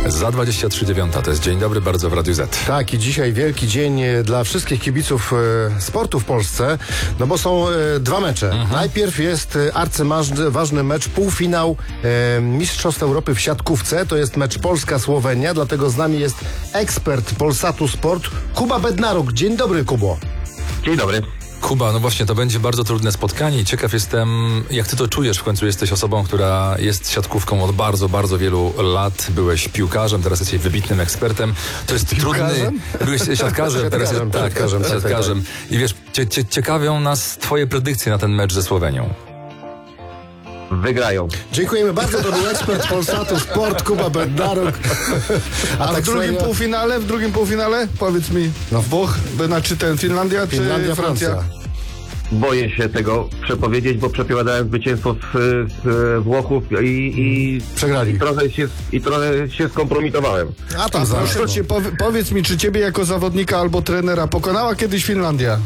Za 23:09. To jest Dzień Dobry bardzo w Radiu Z. Tak, i dzisiaj wielki dzień dla wszystkich kibiców sportu w Polsce, no bo są dwa mecze. Najpierw jest arcyważny mecz, półfinał Mistrzostw Europy w siatkówce. To jest mecz Polska-Słowenia, dlatego z nami jest ekspert Polsatu Sport, Kuba Bednaruk. Dzień dobry, Kubo. Dzień dobry. Kuba, no właśnie, to będzie bardzo trudne spotkanie i ciekaw jestem, jak ty to czujesz. W końcu jesteś osobą, która jest siatkówką od bardzo, bardzo wielu lat. Byłeś piłkarzem, teraz jesteś wybitnym ekspertem. To jest trudny... Byłeś siatkarzem, teraz siatkarzem. I wiesz, ciekawią nas twoje predykcje na ten mecz ze Słowenią. Wygrają. Dziękujemy bardzo, to był ekspert Polsatu Sport, Kuba Bednaruk. A tak w drugim półfinale, powiedz mi, Włoch, znaczy Finlandia czy Francja? Boję się tego przepowiedzieć, bo przepowiadałem zwycięstwo z Włochów i przegrali. I trochę się skompromitowałem. A tam Proszę cię, powiedz mi, czy ciebie jako zawodnika albo trenera pokonała kiedyś Finlandia?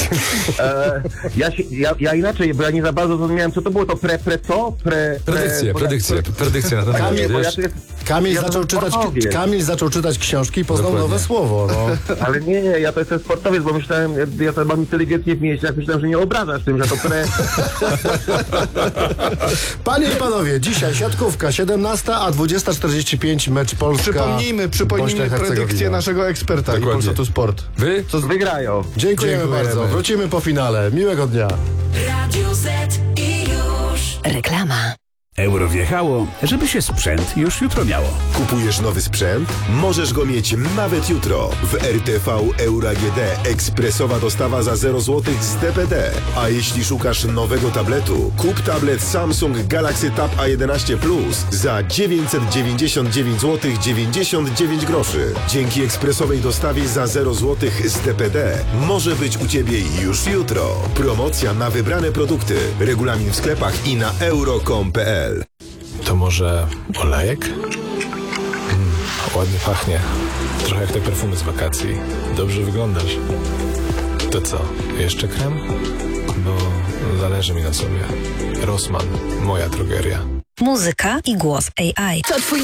Ja inaczej, bo ja nie za bardzo zrozumiałem, co to było, to Predykcje na ten mecz. Kamil zaczął czytać książki i poznał nowe słowo. No. Ale nie, ja to jestem sportowiec, bo myślałem, ja to mam inteligentnie w mieście, jak myślałem, że nie obrażasz tym, że to Panie i panowie, dzisiaj siatkówka 17, a 20:45 mecz Polska. Przypomnijmy predykcję naszego eksperta i Polsatu Sport. Wy? Wygrają. Dziękujemy bardzo. Wrócimy po finale. Miłego dnia. Radio Z i już. Reklama. Euro wjechało, żeby się sprzęt już jutro miało. Kupujesz nowy sprzęt? Możesz go mieć nawet jutro. W RTV Euro AGD ekspresowa dostawa za 0 zł z DPD. A jeśli szukasz nowego tabletu, kup tablet Samsung Galaxy Tab A11 Plus za 999 zł 99 groszy. Dzięki ekspresowej dostawie za 0 zł z DPD może być u Ciebie już jutro. Promocja na wybrane produkty. Regulamin w sklepach i na euro.com.pl. To może olejek? Ładnie pachnie. Trochę jak te perfumy z wakacji. Dobrze wyglądasz. To co? Jeszcze krem? Bo zależy mi na sobie. Rossmann, moja drogeria. Muzyka i głos AI. To twój